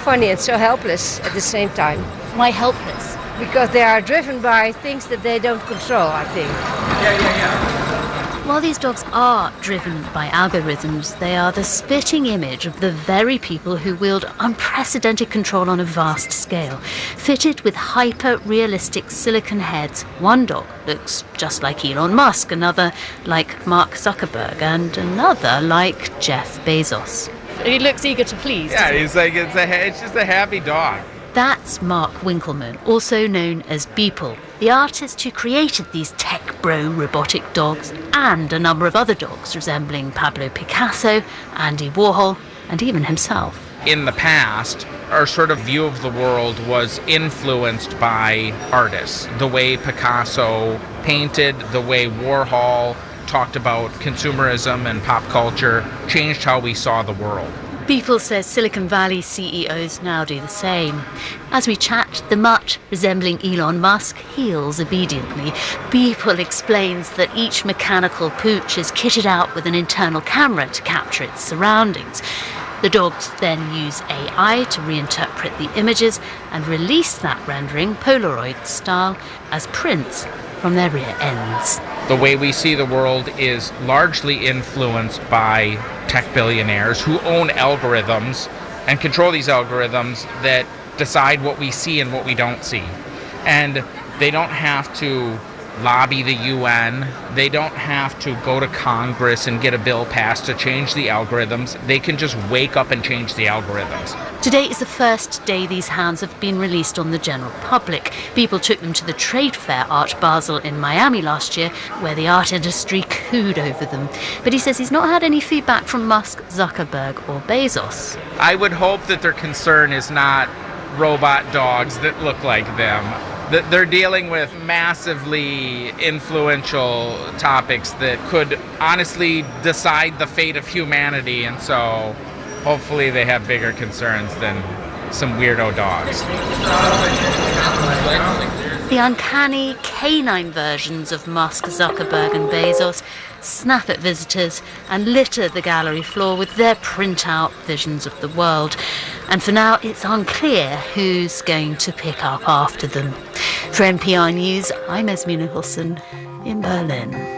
funny and so helpless at the same time. Why helpless? Because they are driven by things that they don't control, I think. While these dogs are driven by algorithms, they are the spitting image of the very people who wield unprecedented control on a vast scale. Fitted with hyper-realistic silicon heads, one dog looks just like Elon Musk, another like Mark Zuckerberg, and another like Jeff Bezos. He looks eager to please. Yeah, he's like, it's just a happy dog. That's Mark Winkelmann, also known as Beeple, the artist who created these tech-bro robotic dogs and a number of other dogs resembling Pablo Picasso, Andy Warhol, and even himself. In the past, our sort of view of the world was influenced by artists. The way Picasso painted, the way Warhol talked about consumerism and pop culture changed how we saw the world. Beeple says Silicon Valley CEOs now do the same. As we chat, the mutt, resembling Elon Musk, heels obediently. Beeple explains that each mechanical pooch is kitted out with an internal camera to capture its surroundings. The dogs then use AI to reinterpret the images and release that rendering, Polaroid style, as prints from their rear ends. The way we see the world is largely influenced by tech billionaires who own algorithms and control these algorithms that decide what we see and what we don't see. And they don't have to lobby the UN. They don't have to go to Congress and get a bill passed to change the algorithms. They can just wake up and change the algorithms. Today is the first day these hounds have been released on the general public. People took them to the trade fair Art Basel in Miami last year, where the art industry cooed over them. But he says he's not had any feedback from Musk, Zuckerberg or Bezos. I would hope that their concern is not robot dogs that look like them. That they're dealing with massively influential topics that could honestly decide the fate of humanity, and so hopefully they have bigger concerns than some weirdo dogs. The uncanny canine versions of Musk, Zuckerberg and Bezos snap at visitors and litter the gallery floor with their print-out visions of the world. And for now, it's unclear who's going to pick up after them. For NPR News, I'm Esme Nicholson in Berlin.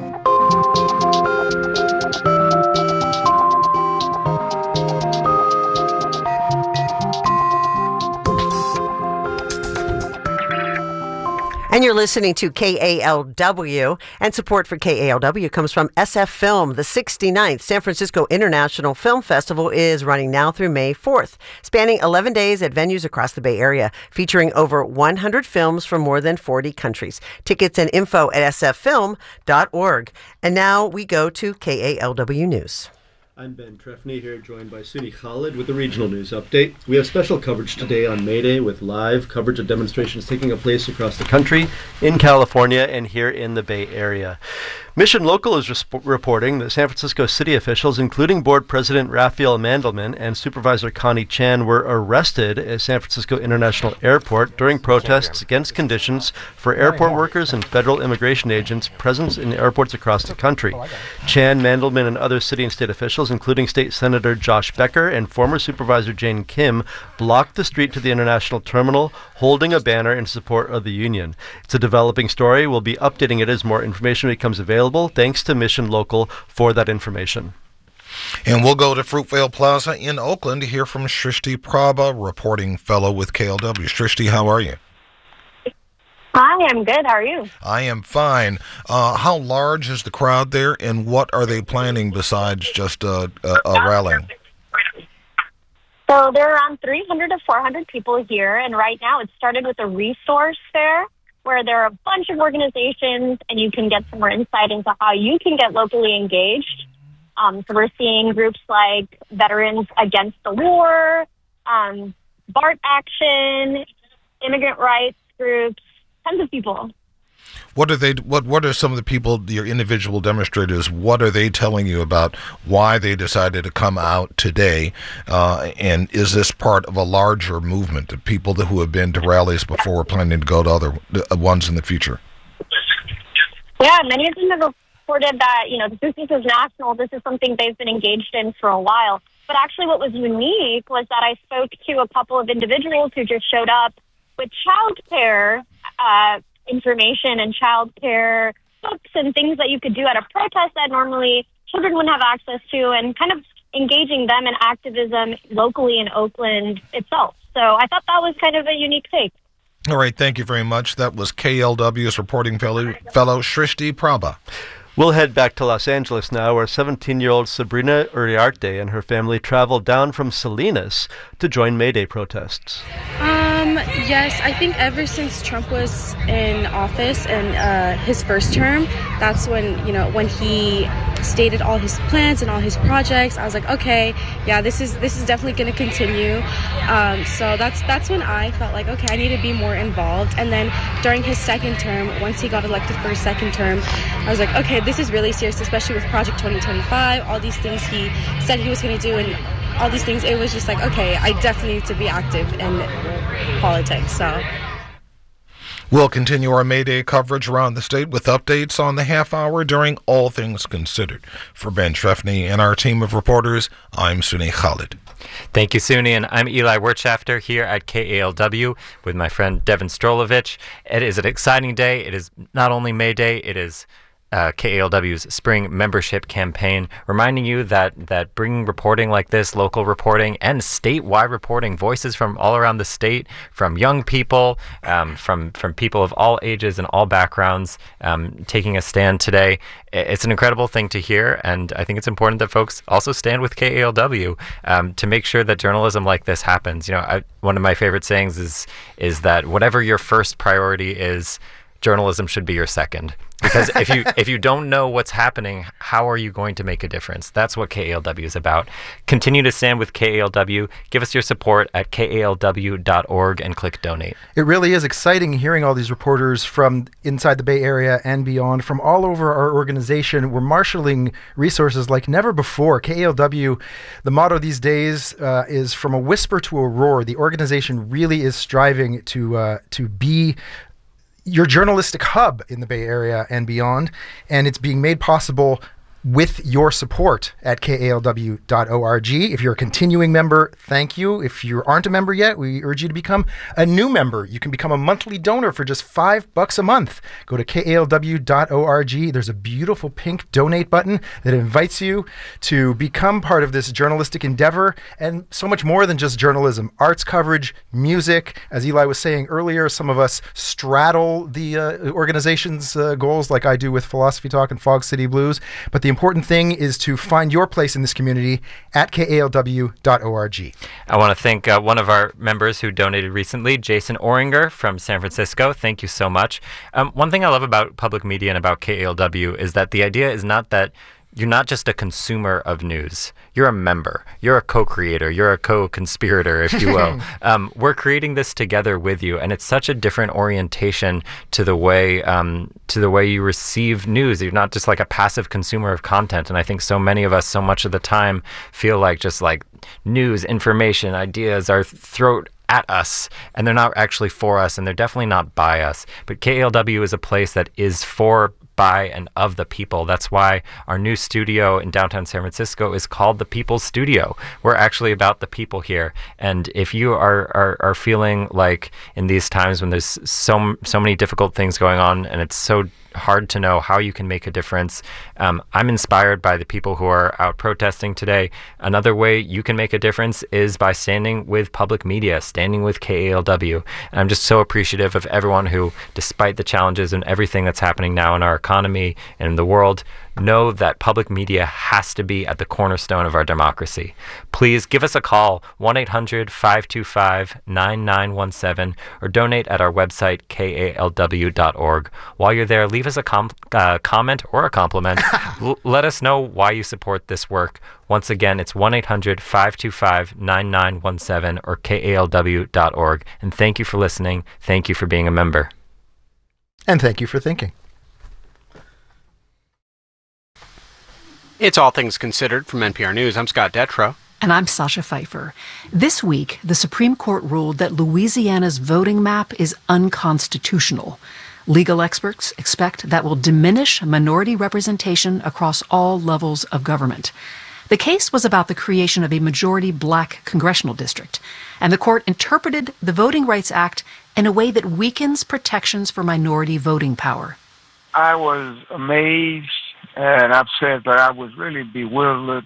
And you're listening to KALW, and support for KALW comes from SF Film. The 69th San Francisco International Film Festival is running now through May 4th, spanning 11 days at venues across the Bay Area, featuring over 100 films from more than 40 countries. Tickets and info at sffilm.org. And now we go to KALW News. I'm Ben Trefny here, joined by Suni Khalid with the regional news update. We have special coverage today on May Day with live coverage of demonstrations taking place across the country, in California, and here in the Bay Area. Mission Local is reporting that San Francisco city officials, including Board President Raphael Mandelman and Supervisor Connie Chan, were arrested at San Francisco International Airport during protests against conditions for airport workers and federal immigration agents' presence in airports across the country. Chan, Mandelman, and other city and state officials, including State Senator Josh Becker and former Supervisor Jane Kim, blocked the street to the international terminal, holding a banner in support of the union. It's a developing story. We'll be updating it as more information becomes available. Thanks to Mission Local for that information. And we'll go to Fruitvale Plaza in Oakland to hear from Shrishti Prabha, reporting fellow with KLW. Shrishti, how are you? Hi, I'm good. How are you? I am fine. How large is the crowd there, and what are they planning besides just a rally? So there are around 300 to 400 people here, and right now it started with a resource fair where there are a bunch of organizations, and you can get some more insight into how you can get locally engaged. So we're seeing groups like Veterans Against the War, BART Action, immigrant rights groups, tons of people. What are some of the people, your individual demonstrators, what are they telling you about why they decided to come out today? And is this part of a larger movement of people who have been to rallies before planning to go to other ones in the future? Yeah, many of them have reported that, this business is national. This is something they've been engaged in for a while. But actually what was unique was that I spoke to a couple of individuals who just showed up with childcare information and childcare books and things that you could do at a protest that normally children wouldn't have access to, and kind of engaging them in activism locally in Oakland itself. So I thought that was kind of a unique take. All right, thank you very much. That was KLW's reporting fellow Shrishti Prabha. We'll head back to Los Angeles now, where 17-year-old Sabrina Uriarte and her family traveled down from Salinas to join May Day protests. Yes, I think ever since Trump was in office and his first term, that's when, when he stated all his plans and all his projects, I was like, okay, yeah, this is definitely going to continue. So that's when I felt like, okay, I need to be more involved. And then during his second term, once he got elected for his second term, I was like, okay, this is really serious, especially with Project 2025, all these things he said he was going to do and all these things. It was just like, okay, I definitely need to be active in politics. So we'll continue our May Day coverage around the state with updates on the half hour during All Things Considered. For Ben Trefny and our team of reporters, I'm Suni Khalid. Thank you, Suni, and I'm Eli Wirtschafter here at KALW with my friend Devin Strolovich. It is an exciting day. It is not only May Day, it is KALW's spring membership campaign, reminding you that bringing reporting like this, local reporting and statewide reporting, voices from all around the state, from young people, from people of all ages and all backgrounds, taking a stand today. It's an incredible thing to hear, and I think it's important that folks also stand with KALW to make sure that journalism like this happens. One of my favorite sayings is that whatever your first priority is, journalism should be your second. Because if you don't know what's happening, how are you going to make a difference? That's what KALW is about. Continue to stand with KALW. Give us your support at kalw.org and click donate. It really is exciting hearing all these reporters from inside the Bay Area and beyond, from all over our organization. We're marshaling resources like never before. KALW, the motto these days is from a whisper to a roar. The organization really is striving to be your journalistic hub in the Bay Area and beyond, and it's being made possible with your support at kalw.org. If you're a continuing member, thank you. If you aren't a member yet, we urge you to become a new member. You can become a monthly donor for just $5 a month. Go to kalw.org. There's a beautiful pink donate button that invites you to become part of this journalistic endeavor, and so much more than just journalism. Arts coverage, music. As Eli was saying earlier, some of us straddle the organization's goals, like I do with Philosophy Talk and Fog City Blues. But the important thing is to find your place in this community at kalw.org. I want to thank one of our members who donated recently, Jason Oringer from San Francisco. Thank you so much. One thing I love about public media and about KALW is that the idea is not that you're not just a consumer of news. You're a member. You're a co-creator. You're a co-conspirator, if you will. We're creating this together with you, and it's such a different orientation to the way you receive news. You're not just like a passive consumer of content. And I think so many of us, so much of the time, feel like just like news, information, ideas are thrown at us, and they're not actually for us, and they're definitely not by us. But KALW is a place that is for, by, and of the people. That's why our new studio in downtown San Francisco is called the People's Studio. We're actually about the people here. And if you are feeling like in these times when there's so many difficult things going on and it's so hard to know how you can make a difference, I'm inspired by the people who are out protesting today. Another way you can make a difference is by standing with public media, standing with KALW. And I'm just so appreciative of everyone who, despite the challenges and everything that's happening now in our economy and in the world, know that public media has to be at the cornerstone of our democracy. Please give us a call, 1-800-525-9917, or donate at our website, kalw.org. While you're there, leave us a comment or a compliment. Let us know why you support this work. Once again, it's 1-800-525-9917 or kalw.org. And thank you for listening. Thank you for being a member. And thank you for thinking. It's All Things Considered from NPR News. I'm Scott Detrow. And I'm Sasha Pfeiffer. This week, the Supreme Court ruled that Louisiana's voting map is unconstitutional. Legal experts expect that will diminish minority representation across all levels of government. The case was about the creation of a majority black congressional district, and the court interpreted the Voting Rights Act in a way that weakens protections for minority voting power. I was amazed and upset, but I was really bewildered.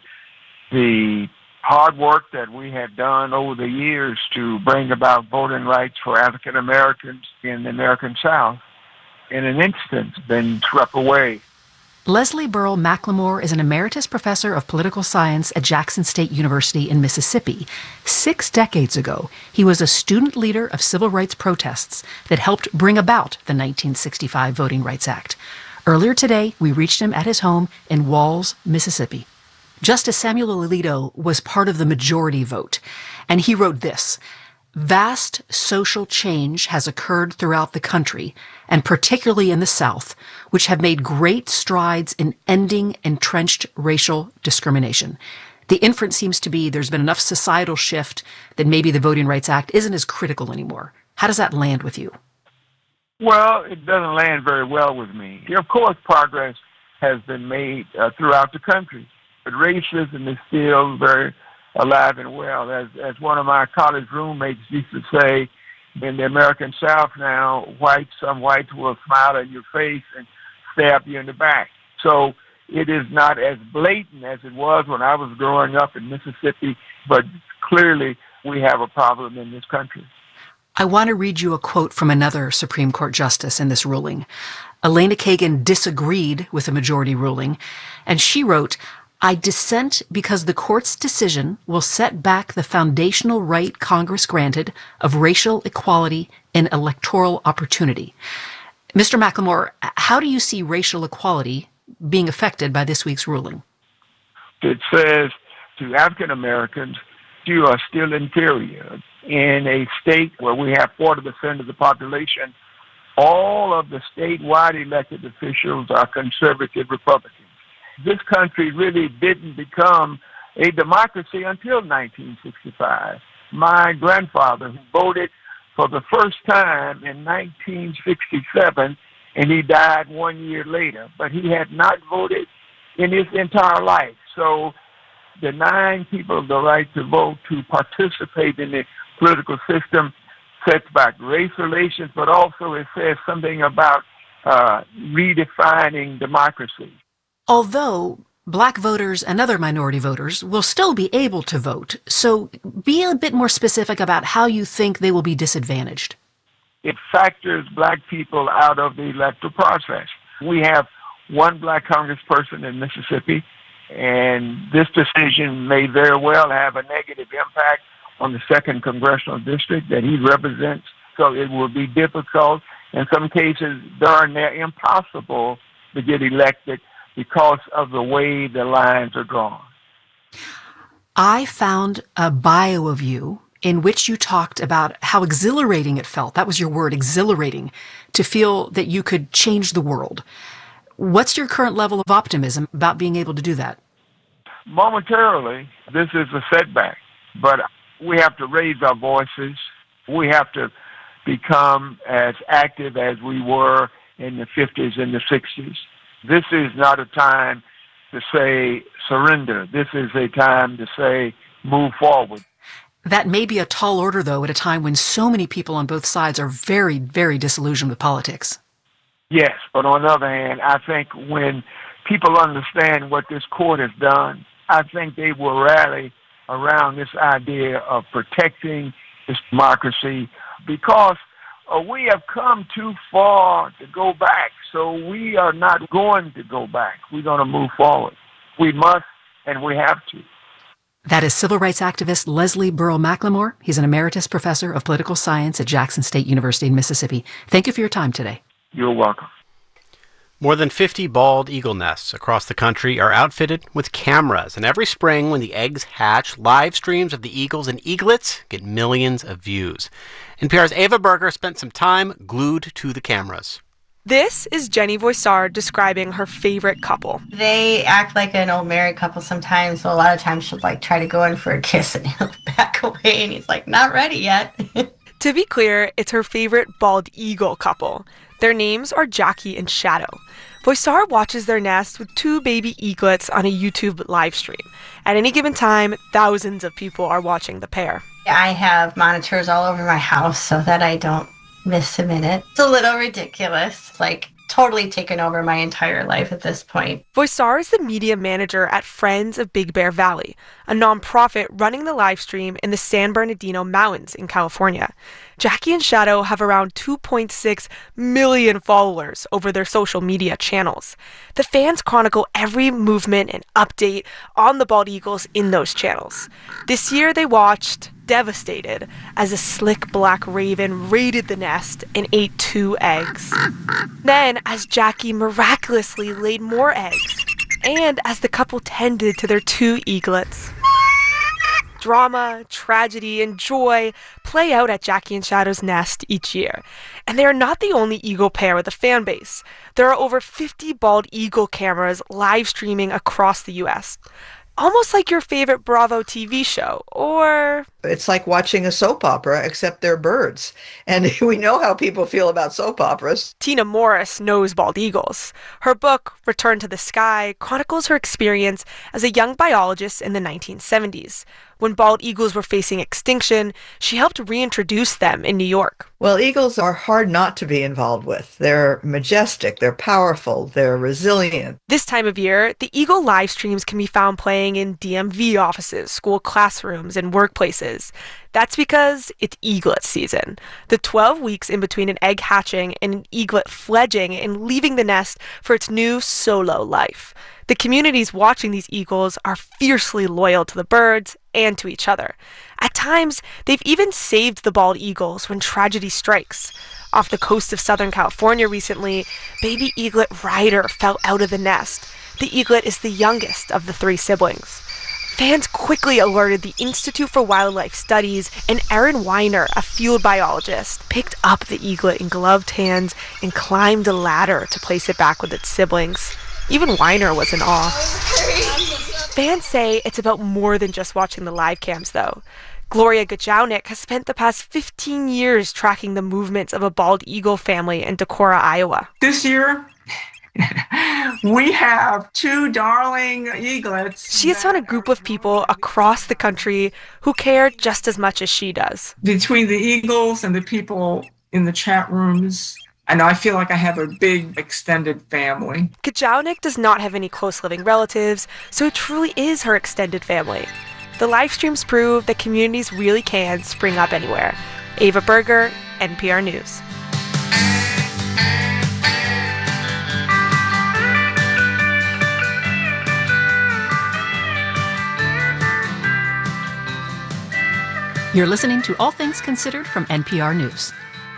The hard work that we had done over the years to bring about voting rights for African Americans in the American South, in an instant, been swept away. Leslie Burrell McLemore is an emeritus professor of political science at Jackson State University in Mississippi. 6 decades ago, he was a student leader of civil rights protests that helped bring about the 1965 Voting Rights Act. Earlier today, we reached him at his home in Walls, Mississippi. Justice Samuel Alito was part of the majority vote, and he wrote this: "Vast social change has occurred throughout the country, and particularly in the South, which have made great strides in ending entrenched racial discrimination." The inference seems to be there's been enough societal shift that maybe the Voting Rights Act isn't as critical anymore. How does that land with you? Well, it doesn't land very well with me. Of course, progress has been made throughout the country, but racism is still very alive and well. As one of my college roommates used to say, in the American South now, some whites will smile in your face and stab you in the back. So it is not as blatant as it was when I was growing up in Mississippi, but clearly we have a problem in this country. I want to read you a quote from another Supreme Court justice in this ruling. Elena Kagan disagreed with the majority ruling, and she wrote, "I dissent because the court's decision will set back the foundational right Congress granted of racial equality and electoral opportunity." Mr. McLemore, how do you see racial equality being affected by this week's ruling? It says to African Americans, you are still inferior. In a state where we have 40% of the population, all of the statewide elected officials are conservative Republicans. This country really didn't become a democracy until 1965. My grandfather, who voted for the first time in 1967, and he died 1 year later, but he had not voted in his entire life. So denying people the right to vote, to participate in the political system, sets back race relations, but also it says something about redefining democracy. Although black voters and other minority voters will still be able to vote, so be a bit more specific about how you think they will be disadvantaged. It factors black people out of the electoral process. We have one black congressperson in Mississippi, and this decision may very well have a negative impact on the 2nd Congressional District that he represents. So it will be difficult. In some cases, darn near impossible to get elected because of the way the lines are drawn. I found a bio of you in which you talked about how exhilarating it felt. That was your word, exhilarating, to feel that you could change the world. What's your current level of optimism about being able to do that? Momentarily, this is a setback, but we have to raise our voices. We have to become as active as we were in the 50s and the 60s. This is not a time to say surrender. This is a time to say move forward. That may be a tall order, though, at a time when so many people on both sides are very, very disillusioned with politics. Yes, but on the other hand, I think when people understand what this court has done, I think they will rally around this idea of protecting this democracy, because we have come too far to go back. So we are not going to go back. We're going to move forward. We must, and we have to. That is civil rights activist Leslie Burrell McLemore. He's an emeritus professor of political science at Jackson State University in Mississippi. Thank you for your time today. You're welcome. More than 50 bald eagle nests across the country are outfitted with cameras, and every spring when the eggs hatch, live streams of the eagles and eaglets get millions of views. NPR's Ava Berger spent some time glued to the cameras. This is Jenny Voisard describing her favorite couple. They act like an old married couple sometimes, so a lot of times she'll try to go in for a kiss and he'll back away and he's like, not ready yet. To be clear, it's her favorite bald eagle couple. Their names are Jackie and Shadow. Voisar watches their nest with 2 baby eaglets on a YouTube live stream. At any given time, thousands of people are watching the pair. I have monitors all over my house so that I don't miss a minute. It's a little ridiculous, like totally taken over my entire life at this point. Voisar is the media manager at Friends of Big Bear Valley, a nonprofit running the live stream in the San Bernardino Mountains in California. Jackie and Shadow have around 2.6 million followers over their social media channels. The fans chronicle every movement and update on the bald eagles in those channels. This year they watched, devastated, as a slick black raven raided the nest and ate 2 eggs. Then, as Jackie miraculously laid more eggs, and as the couple tended to their 2 eaglets. Drama, tragedy, and joy play out at Jackie and Shadow's nest each year. And they are not the only eagle pair with a fan base. There are over 50 bald eagle cameras live streaming across the U.S., almost like your favorite Bravo TV show, or... It's like watching a soap opera, except they're birds. And we know how people feel about soap operas. Tina Morris knows bald eagles. Her book, Return to the Sky, chronicles her experience as a young biologist in the 1970s. When bald eagles were facing extinction, she helped reintroduce them in New York. Well, eagles are hard not to be involved with. They're majestic, they're powerful, they're resilient. This time of year, the eagle live streams can be found playing in DMV offices, school classrooms, and workplaces. That's because it's eaglet season. The 12 weeks in between an egg hatching and an eaglet fledging and leaving the nest for its new solo life. The communities watching these eagles are fiercely loyal to the birds and to each other. At times, they've even saved the bald eagles when tragedy strikes. Off the coast of Southern California recently, baby eaglet Ryder fell out of the nest. The eaglet is the youngest of the 3 siblings. Fans quickly alerted the Institute for Wildlife Studies, and Erin Weiner, a field biologist, picked up the eaglet in gloved hands and climbed a ladder to place it back with its siblings. Even Weiner was in awe. Fans say it's about more than just watching the live cams, though. Gloria Gajownik has spent the past 15 years tracking the movements of a bald eagle family in Decorah, Iowa. This year, we have 2 darling eaglets. She has found a group of people across the country who care just as much as she does. Between the eagles and the people in the chat rooms, and I feel like I have a big extended family. Gajownik does not have any close living relatives, so it truly is her extended family. The live streams prove that communities really can spring up anywhere. Ava Berger, NPR News. You're listening to All Things Considered from NPR News.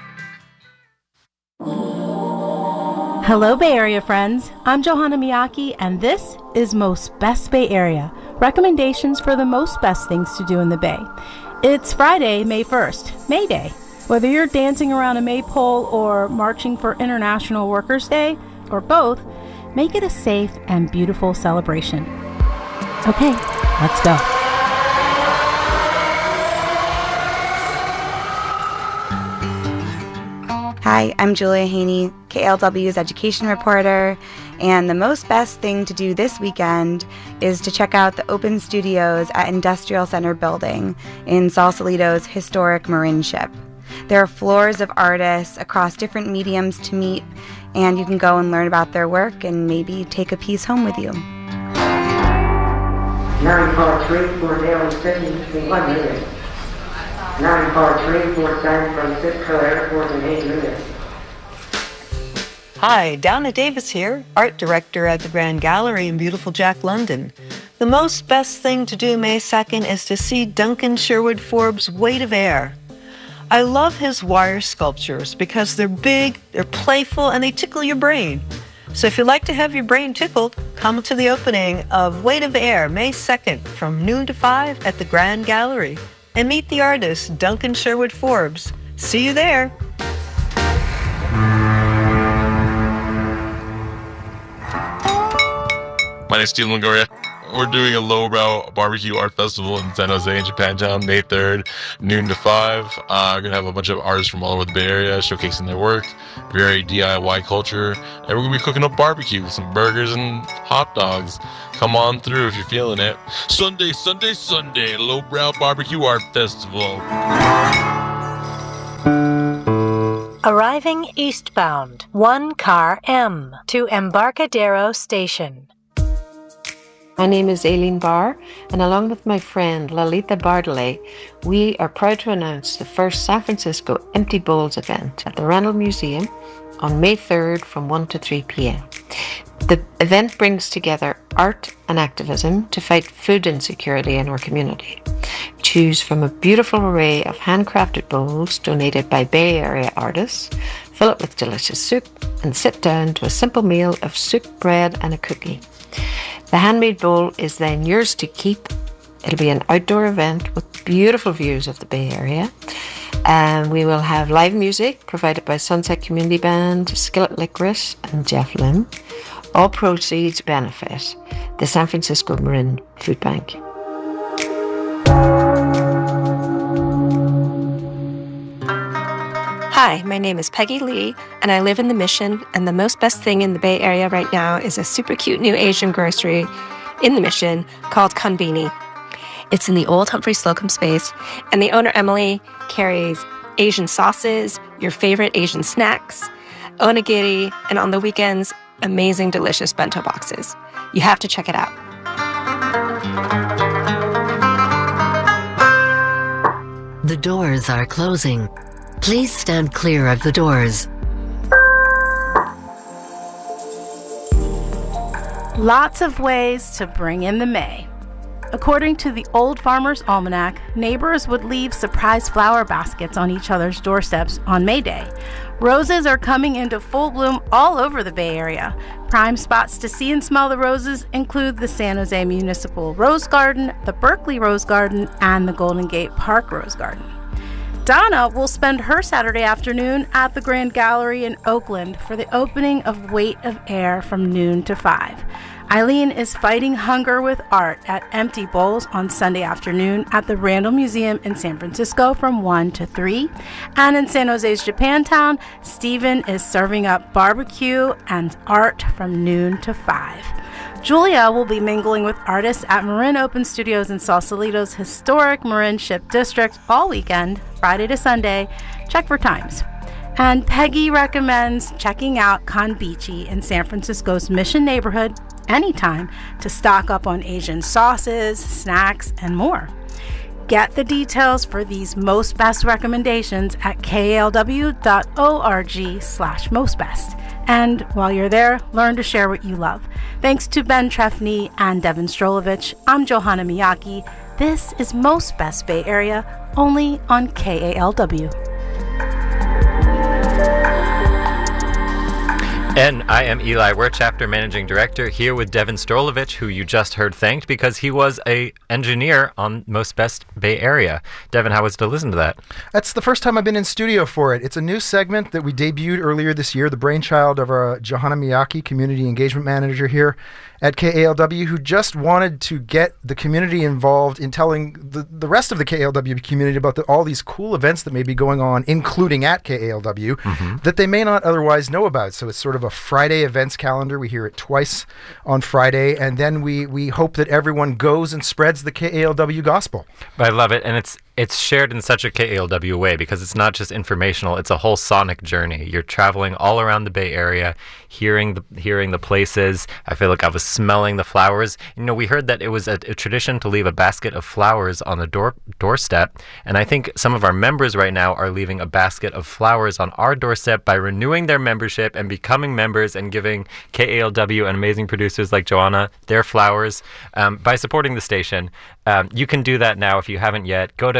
Hello, Bay Area friends. I'm Johanna Miyake, and this is Most Best Bay Area. Recommendations for the most best things to do in the Bay. It's Friday, May 1st, May Day. Whether you're dancing around a maypole or marching for International Workers' Day, or both, make it a safe and beautiful celebration. Okay, let's go. Hi, I'm Julia Haney, KLW's education reporter, and the most best thing to do this weekend is to check out the open studios at Industrial Center Building in Sausalito's historic Marin ship. There are floors of artists across different mediums to meet, and you can go and learn about their work and maybe take a piece home with you. 943 for Daily City, 1 minute. 943 for San Francisco Airport in 8 minutes. Hi, Downa Davis here, art director at the Grand Gallery in beautiful Jack London. The most best thing to do May 2nd is to see Duncan Sherwood Forbes' Weight of Air. I love his wire sculptures because they're big, they're playful, and they tickle your brain. So if you'd like to have your brain tickled, come to the opening of Weight of Air May 2nd from noon to 5 at the Grand Gallery and meet the artist Duncan Sherwood Forbes. See you there. My name is Steve Longoria. We're doing a lowbrow barbecue art festival in San Jose in Japantown, May 3rd, noon to 5. We're going to have a bunch of artists from all over the Bay Area showcasing their work, very DIY culture, and we're going to be cooking up barbecue with some burgers and hot dogs. Come on through if you're feeling it. Sunday, lowbrow barbecue art festival. Arriving eastbound, 1 car M to Embarcadero Station. My name is Aileen Barr, and along with my friend Lalita Bartley, we are proud to announce the first San Francisco Empty Bowls event at the Randall Museum on May 3rd from 1 to 3 p.m. The event brings together art and activism to fight food insecurity in our community. Choose from a beautiful array of handcrafted bowls donated by Bay Area artists, fill it with delicious soup, and sit down to a simple meal of soup, bread, and a cookie. The handmade bowl is then yours to keep. It'll be an outdoor event with beautiful views of the Bay Area. And we will have live music provided by Sunset Community Band, Skillet Licorice, and Jeff Lim. All proceeds benefit the San Francisco Marin Food Bank. Hi, my name is Peggy Lee, and I live in the Mission, and the most best thing in the Bay Area right now is a super cute new Asian grocery in the Mission called Konbini. It's in the old Humphrey Slocum space, and the owner, Emily, carries Asian sauces, your favorite Asian snacks, onigiri, and on the weekends, amazing, delicious bento boxes. You have to check it out. The doors are closing. Please stand clear of the doors. Lots of ways to bring in the May. According to the Old Farmer's Almanac, neighbors would leave surprise flower baskets on each other's doorsteps on May Day. Roses are coming into full bloom all over the Bay Area. Prime spots to see and smell the roses include the San Jose Municipal Rose Garden, the Berkeley Rose Garden, and the Golden Gate Park Rose Garden. Donna will spend her Saturday afternoon at the Grand Gallery in Oakland for the opening of Weight of Air from noon to 5. Eileen is fighting hunger with art at Empty Bowls on Sunday afternoon at the Randall Museum in San Francisco from 1 to 3. And in San Jose's Japantown, Stephen is serving up barbecue and art from noon to 5. Julia will be mingling with artists at Marin Open Studios in Sausalito's historic Marin Ship District all weekend, Friday to Sunday. Check for times. And Peggy recommends checking out Konbichi in San Francisco's Mission neighborhood anytime to stock up on Asian sauces, snacks, and more. Get the details for these Most Best recommendations at kalw.org/mostbest. And while you're there, learn to share what you love. Thanks to Ben Trefny and Devin Strolovich, I'm Johanna Miyake. This is Most Best Bay Area, only on KALW. And I am Eli. We're Chapter Managing Director here with Devin Strolovich, who you just heard thanked because he was an engineer on Most Best Bay Area. Devin, how was it to listen to that? That's the first time I've been in studio for it. It's a new segment that we debuted earlier this year, the brainchild of our Johanna Miyake, Community Engagement Manager here at KALW, who just wanted to get the community involved in telling the rest of the KALW community about all these cool events that may be going on, including at KALW, that they may not otherwise know about. So it's sort of a Friday events calendar. We hear it twice on Friday, and then we hope that everyone goes and spreads the KALW gospel. I love it, and it's shared in such a KALW way because it's not just informational, it's a whole sonic journey. You're traveling all around the Bay Area, hearing the places. I feel like I was smelling the flowers. You know, we heard that it was a tradition to leave a basket of flowers on the doorstep, and I think some of our members right now are leaving a basket of flowers on our doorstep by renewing their membership and becoming members and giving KALW and amazing producers like Joanna their flowers by supporting the station. You can do that now if you haven't yet. Go to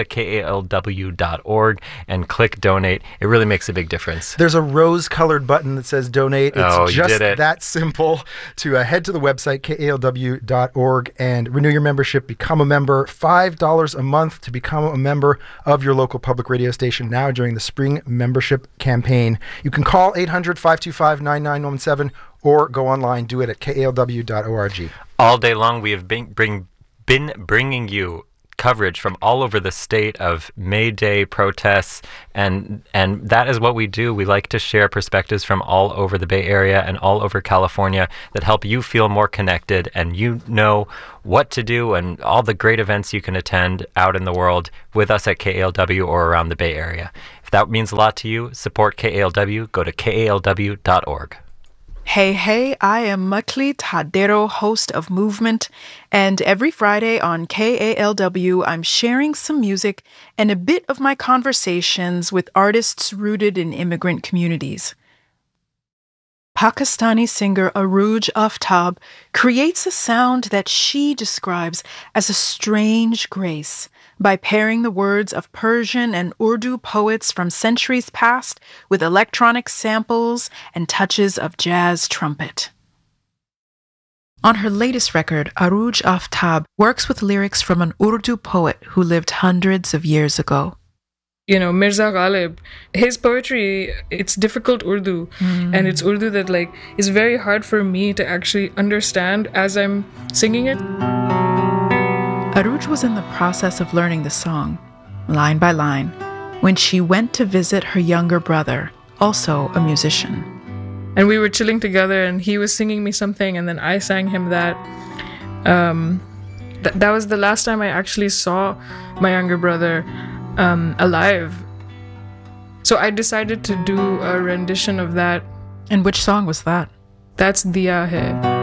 at kalw.org and click donate. It really makes a big difference. There's a rose-colored button that says donate. It's just that simple to head to the website, kalw.org, and renew your membership. Become a member. $5 a month to become a member of your local public radio station now during the spring membership campaign. You can call 800-525-9917 or go online. Do it at kalw.org. All day long, we have been bringing you coverage from all over the state of May Day protests, and that is what we do. We like to share perspectives from all over the Bay Area and all over California that help you feel more connected, and you know what to do and all the great events you can attend out in the world with us at KALW or around the Bay Area. If that means a lot to you, support KALW. Go to kalw.org. Hey, I am Makli Tadero, host of Movement, and every Friday on KALW, I'm sharing some music and a bit of my conversations with artists rooted in immigrant communities. Pakistani singer Arooj Aftab creates a sound that she describes as a strange grace by pairing the words of Persian and Urdu poets from centuries past with electronic samples and touches of jazz trumpet. On her latest record, Arooj Aftab works with lyrics from an Urdu poet who lived hundreds of years ago. You know, Mirza Ghalib, his poetry, it's difficult Urdu, and it's Urdu that is very hard for me to actually understand as I'm singing it. Arooj was in the process of learning the song, line by line, when she went to visit her younger brother, also a musician. And we were chilling together, and he was singing me something, and then I sang him that. That was the last time I actually saw my younger brother alive. So I decided to do a rendition of that. And which song was that? That's Diya Hai.